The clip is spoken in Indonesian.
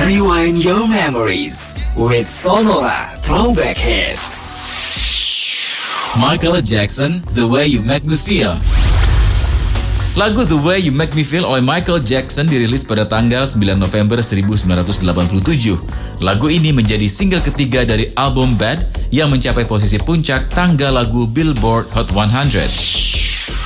Rewind your memories with Sonora Throwback Hits. Michael Jackson, The Way You Make Me Feel. Lagu The Way You Make Me Feel oleh Michael Jackson dirilis pada tanggal 9 November 1987. Lagu ini menjadi single ketiga dari album Bad yang mencapai posisi puncak tangga lagu Billboard Hot 100.